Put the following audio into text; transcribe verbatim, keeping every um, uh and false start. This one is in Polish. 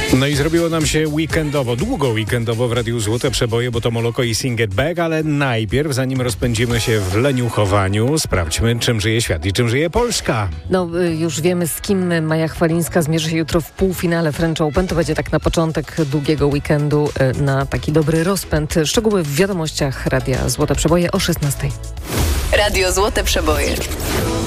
No i zrobiło nam się weekendowo, długo weekendowo w Radiu Złote Przeboje, bo to Moloko i Sing It Back, ale najpierw, zanim rozpędzimy się w leniuchowaniu, sprawdźmy, czym żyje świat i czym żyje Polska. No już wiemy, z kim Maja Chwalińska zmierzy się jutro w półfinale French Open. To będzie tak na początek długiego weekendu, na taki dobry rozpęd. Szczegóły w wiadomościach Radia Złote Przeboje o szesnastej. Radio Złote Przeboje.